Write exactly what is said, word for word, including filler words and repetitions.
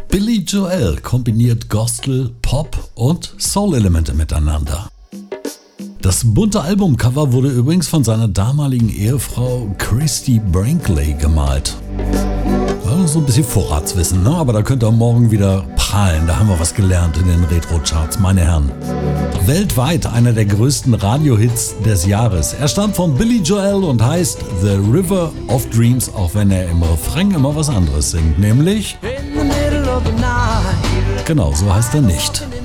Billy Joel kombiniert Gospel, Pop und Soul-Elemente miteinander. Das bunte Albumcover wurde übrigens von seiner damaligen Ehefrau Christy Brinkley gemalt. Ja, so ein bisschen Vorratswissen, ne? Aber da könnt ihr morgen wieder prahlen. Da haben wir was gelernt in den Retro-Charts, meine Herren. Weltweit einer der größten Radiohits des Jahres. Er stammt von Billy Joel und heißt The River of Dreams, auch wenn er im Refrain immer was anderes singt, nämlich... Genau, so heißt er nicht.